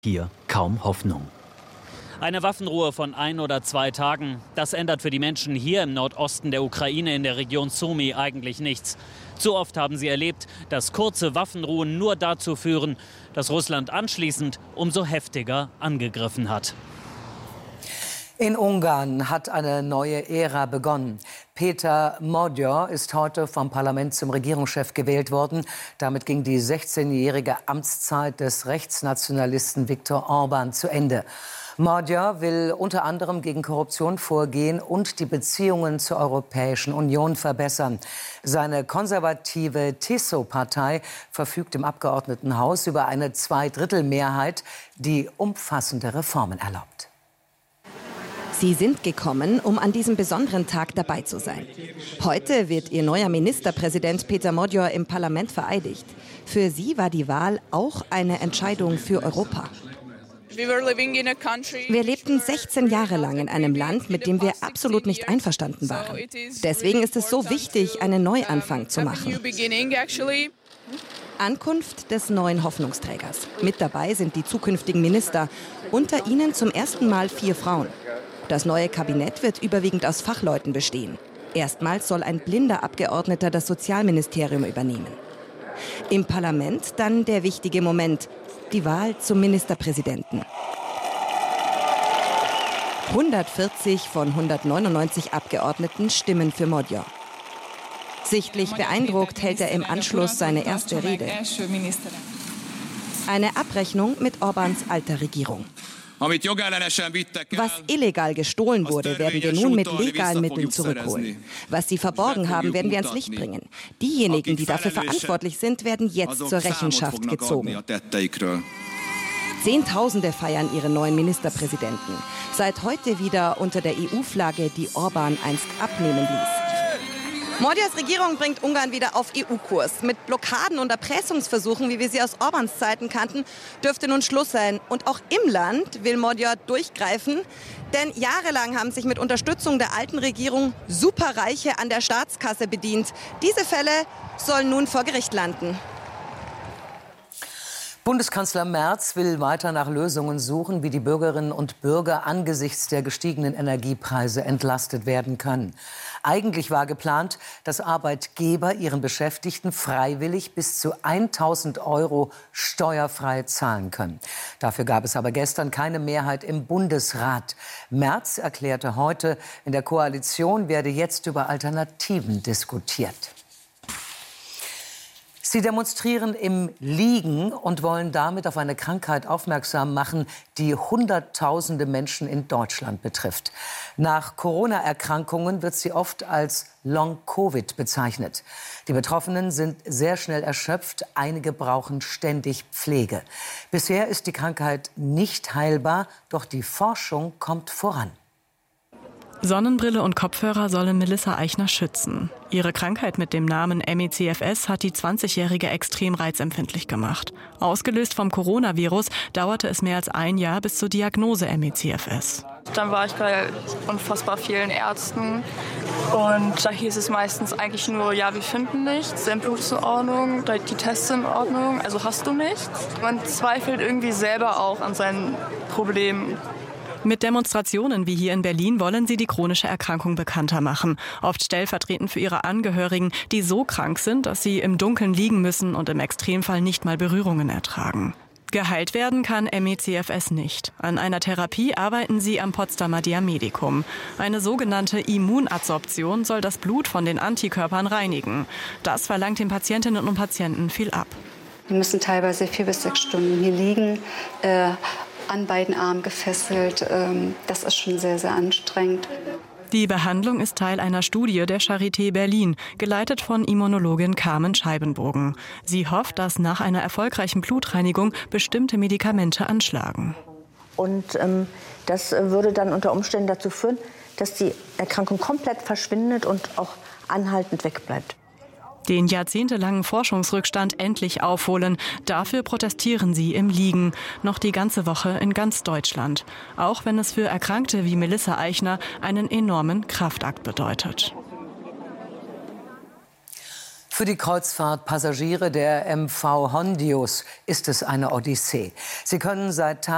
Hier kaum Hoffnung. Eine Waffenruhe von 1 oder 2 Tagen, das ändert für die Menschen hier im Nordosten der Ukraine in der Region Sumy eigentlich nichts. Zu oft haben sie erlebt, dass kurze Waffenruhen nur dazu führen, dass Russland anschließend umso heftiger angegriffen hat. In Ungarn hat eine neue Ära begonnen. Péter Magyar ist heute vom Parlament zum Regierungschef gewählt worden. Damit ging die 16-jährige Amtszeit des Rechtsnationalisten Viktor Orbán zu Ende. Magyar will unter anderem gegen Korruption vorgehen und die Beziehungen zur Europäischen Union verbessern. Seine konservative TISO-Partei verfügt im Abgeordnetenhaus über eine Zweidrittelmehrheit, die umfassende Reformen erlaubt. Sie sind gekommen, um an diesem besonderen Tag dabei zu sein. Heute wird Ihr neuer Ministerpräsident Péter Magyar im Parlament vereidigt. Für Sie war die Wahl auch eine Entscheidung für Europa. Wir lebten 16 Jahre lang in einem Land, mit dem wir absolut nicht einverstanden waren. Deswegen ist es so wichtig, einen Neuanfang zu machen. Ankunft des neuen Hoffnungsträgers. Mit dabei sind die zukünftigen Minister. Unter ihnen zum ersten Mal 4 Frauen. Das neue Kabinett wird überwiegend aus Fachleuten bestehen. Erstmals soll ein blinder Abgeordneter das Sozialministerium übernehmen. Im Parlament dann der wichtige Moment, die Wahl zum Ministerpräsidenten. 140 von 199 Abgeordneten stimmen für Magyar. Sichtlich beeindruckt hält er im Anschluss seine erste Rede. Eine Abrechnung mit Orbáns alter Regierung. Was illegal gestohlen wurde, werden wir nun mit legalen Mitteln zurückholen. Was sie verborgen haben, werden wir ans Licht bringen. Diejenigen, die dafür verantwortlich sind, werden jetzt zur Rechenschaft gezogen. Zehntausende feiern ihren neuen Ministerpräsidenten. Seit heute wieder unter der EU-Flagge, die Orbán einst abnehmen ließ. Magyars Regierung bringt Ungarn wieder auf EU-Kurs. Mit Blockaden und Erpressungsversuchen, wie wir sie aus Orbáns Zeiten kannten, dürfte nun Schluss sein. Und auch im Land will Magyar durchgreifen. Denn jahrelang haben sich mit Unterstützung der alten Regierung Superreiche an der Staatskasse bedient. Diese Fälle sollen nun vor Gericht landen. Bundeskanzler Merz will weiter nach Lösungen suchen, wie die Bürgerinnen und Bürger angesichts der gestiegenen Energiepreise entlastet werden können. Eigentlich war geplant, dass Arbeitgeber ihren Beschäftigten freiwillig bis zu 1.000 € steuerfrei zahlen können. Dafür gab es aber gestern keine Mehrheit im Bundesrat. Merz erklärte heute, in der Koalition werde jetzt über Alternativen diskutiert. Sie demonstrieren im Liegen und wollen damit auf eine Krankheit aufmerksam machen, die Hunderttausende Menschen in Deutschland betrifft. Nach Corona-Erkrankungen wird sie oft als Long-Covid bezeichnet. Die Betroffenen sind sehr schnell erschöpft, einige brauchen ständig Pflege. Bisher ist die Krankheit nicht heilbar, doch die Forschung kommt voran. Sonnenbrille und Kopfhörer sollen Melissa Eichner schützen. Ihre Krankheit mit dem Namen ME/CFS hat die 20-Jährige extrem reizempfindlich gemacht. Ausgelöst vom Coronavirus dauerte es mehr als ein Jahr bis zur Diagnose ME/CFS. Dann war ich bei unfassbar vielen Ärzten und da hieß es meistens eigentlich nur, ja, wir finden nichts, dein Blut ist in Ordnung, die Tests sind in Ordnung, also hast du nichts. Man zweifelt irgendwie selber auch an seinen Problemen. Mit Demonstrationen wie hier in Berlin wollen sie die chronische Erkrankung bekannter machen. Oft stellvertretend für ihre Angehörigen, die so krank sind, dass sie im Dunkeln liegen müssen und im Extremfall nicht mal Berührungen ertragen. Geheilt werden kann ME/CFS nicht. An einer Therapie arbeiten sie am Potsdamer Diamedicum. Eine sogenannte Immunadsorption soll das Blut von den Antikörpern reinigen. Das verlangt den Patientinnen und Patienten viel ab. Die müssen teilweise 4 bis 6 Stunden hier liegen. An beiden Armen gefesselt. Das ist schon sehr, sehr anstrengend. Die Behandlung ist Teil einer Studie der Charité Berlin, geleitet von Immunologin Carmen Scheibenbogen. Sie hofft, dass nach einer erfolgreichen Blutreinigung bestimmte Medikamente anschlagen. Und das würde dann unter Umständen dazu führen, dass die Erkrankung komplett verschwindet und auch anhaltend wegbleibt. Den jahrzehntelangen Forschungsrückstand endlich aufholen. Dafür protestieren sie im Liegen. Noch die ganze Woche in ganz Deutschland. Auch wenn es für Erkrankte wie Melissa Eichner einen enormen Kraftakt bedeutet. Für die Kreuzfahrtpassagiere der MV Hondius ist es eine Odyssee. Sie können seit Tagen